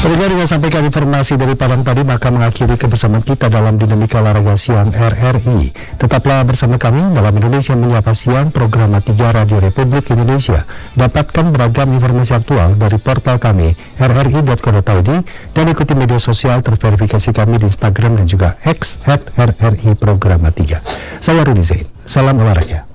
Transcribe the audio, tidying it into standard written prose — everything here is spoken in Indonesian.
Pendengar, dengan sampaikan informasi dari Padang tadi, maka mengakhiri kebersamaan kita dalam Dinamika Olahraga Siang RRI. Tetaplah bersama kami dalam Indonesia Menyapa Siang, program 3 Radio Republik Indonesia. Dapatkan beragam informasi aktual dari portal kami rri.co.id dan ikuti media sosial terverifikasi kami di Instagram dan juga X @RRI Programa 3. Saya Rudi Zain, salam olahraga.